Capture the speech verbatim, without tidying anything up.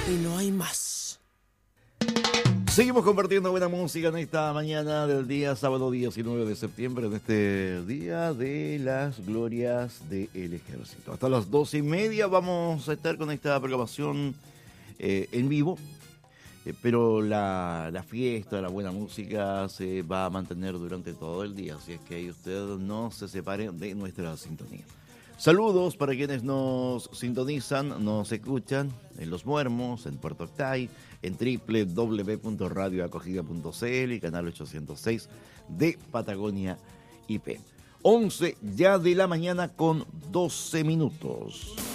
y no hay más. Seguimos compartiendo buena música en esta mañana del día sábado diecinueve de septiembre, en este día de las glorias del ejército. Hasta las doce y media vamos a estar con esta programación eh, en vivo, eh, pero la, la fiesta, la buena música se va a mantener durante todo el día, así es que ahí usted no se separe de nuestra sintonía. Saludos para quienes nos sintonizan, nos escuchan en Los Muermos, en Puerto Octay, en doble u doble u doble u punto radio acogida punto c l y canal ochocientos seis de Patagonia I P. once ya de la mañana con doce minutos.